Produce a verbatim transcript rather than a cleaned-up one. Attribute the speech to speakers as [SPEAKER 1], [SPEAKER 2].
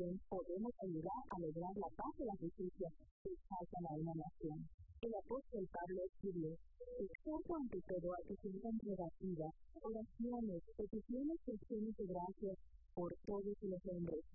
[SPEAKER 1] oración podemos ayudar a lograr la paz y la justicia que faltan a una nación. El apóstol Pablo escribió: exhorto ante todo a que se encuentre oraciones, peticiones y acciones de gracias por todos los hombres,